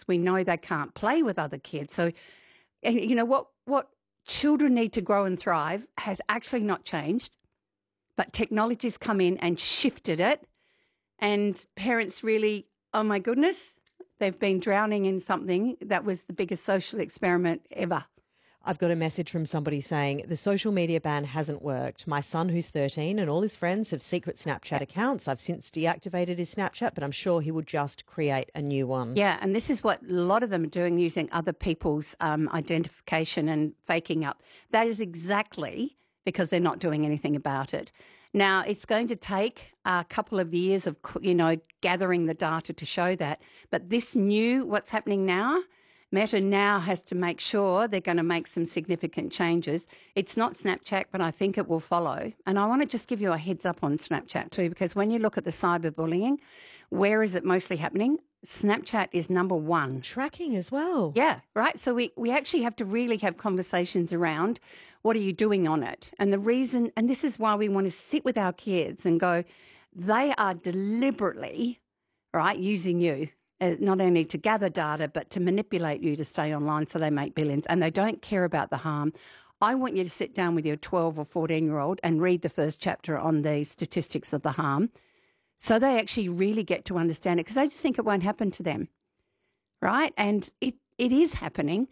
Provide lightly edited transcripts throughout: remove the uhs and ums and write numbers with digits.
We know they can't play with other kids. So, and you know, what children need to grow and thrive has actually not changed, but technology's come in and shifted it. And parents really, oh my goodness, they've been drowning in something that was the biggest social experiment ever. I've got a message from somebody saying the social media ban hasn't worked. My son, who's 13, and all his friends have secret Snapchat accounts. I've since deactivated his Snapchat, but I'm sure he will just create a new one. Yeah, and this is what a lot of them are doing, using other people's identification and faking up. That is exactly because they're not doing anything about it. Now, it's going to take a couple of years of, gathering the data to show that. But this new, what's happening now, Meta now has to make sure they're going to make some significant changes. It's not Snapchat, but I think it will follow. And I want to just give you a heads up on Snapchat too, because when you look at the cyberbullying, where is it mostly happening? Snapchat is number one. Tracking as well. Yeah, right. So we actually have to really have conversations around what are you doing on it? And the reason, and this is why we want to sit with our kids and go, they are deliberately, right, using you. Not only to gather data, but to manipulate you to stay online so they make billions, and they don't care about the harm. I want you to sit down with your 12 or 14-year-old and read the first chapter on the statistics of the harm so they actually really get to understand it, because they just think it won't happen to them, right? And it is happening.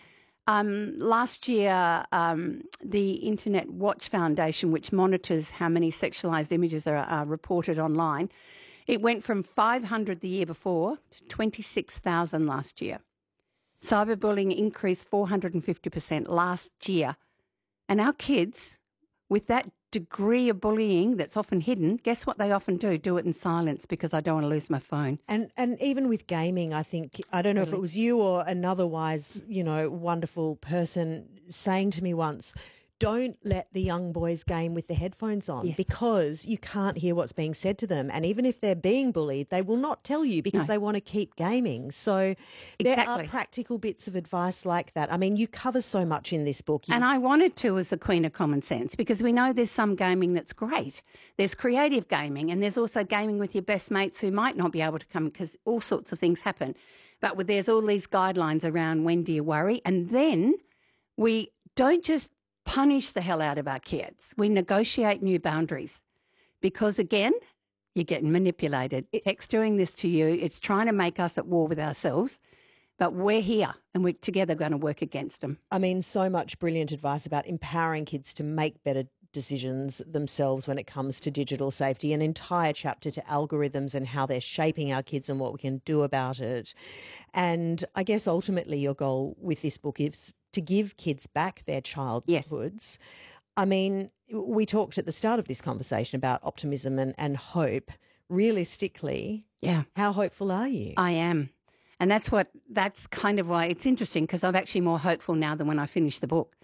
Last year, the Internet Watch Foundation, which monitors how many sexualised images are reported online, it went from 500 the year before to 26,000 last year. Cyberbullying increased 450% last year. And our kids, with that degree of bullying that's often hidden, guess what they often do? Do it in silence because I don't want to lose my phone. And even with gaming, I think, I don't know if it was you or another wise, wonderful person saying to me once, don't let the young boys game with the headphones on, because you can't hear what's being said to them. And even if they're being bullied, they will not tell you because they want to keep gaming. So there are practical bits of advice like that. I mean, you cover so much in this book. And I wanted to as the queen of common sense, because we know there's some gaming that's great. There's creative gaming, and there's also gaming with your best mates who might not be able to come because all sorts of things happen. But there's all these guidelines around when do you worry. And then we don't just punish the hell out of our kids. We negotiate new boundaries because, again, you're getting manipulated. Tech's doing this to you. It's trying to make us at war with ourselves, but we're here and we're together going to work against them. I mean, so much brilliant advice about empowering kids to make better decisions themselves when it comes to digital safety, an entire chapter to algorithms and how they're shaping our kids and what we can do about it. And I guess ultimately your goal with this book is to give kids back their childhoods. I mean, we talked at the start of this conversation about optimism and hope. Realistically, how hopeful are you? I am. And that's kind of why it's interesting, because I'm actually more hopeful now than when I finished the book.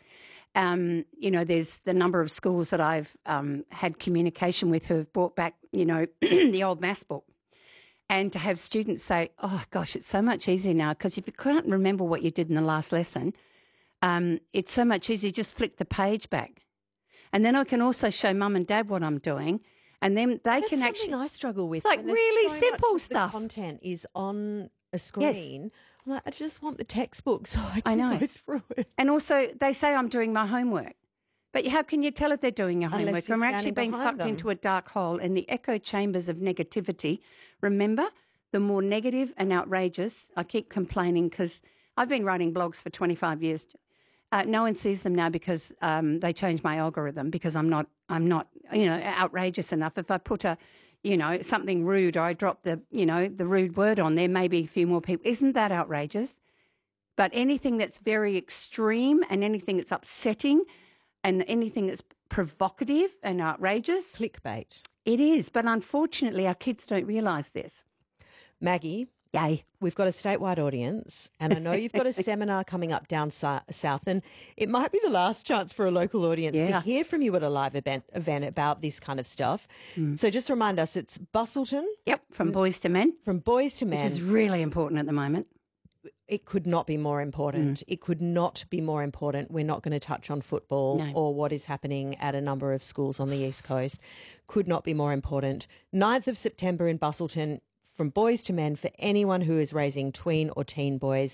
There's the number of schools that I've had communication with who have brought back, the old maths book. And to have students say, oh, gosh, it's so much easier now, because if you can't remember what you did in the last lesson, it's so much easier, just flick the page back. And then I can also show mum and dad what I'm doing, and then That's can something actually... I struggle with. Like really simple stuff. The content is on a screen. I'm like, I just want the textbook so I can go through it. And also they say I'm doing my homework. But how can you tell if they're doing your homework? We're actually being sucked into a dark hole in the echo chambers of negativity. Remember, the more negative and outrageous, I keep complaining because I've been writing blogs for 25 years. No one sees them now because they changed my algorithm, because I'm not outrageous enough. If I put something rude, or I drop the rude word on there, maybe a few more people. Isn't that outrageous? But anything that's very extreme and anything that's upsetting and anything that's provocative and outrageous. Clickbait. It is. But unfortunately, our kids don't realise this. Maggie. Yay. We've got a statewide audience, and I know you've got a seminar coming up down south, and it might be the last chance for a local audience to hear from you at a live event about this kind of stuff. So just remind us, it's Busselton. Yep, from Boys to Men. From Boys to Men. Which is really important at the moment. It could not be more important. It could not be more important. We're not going to touch on football or what is happening at a number of schools on the East Coast. Could not be more important. 9th of September in Busselton. From Boys to Men, for anyone who is raising tween or teen boys.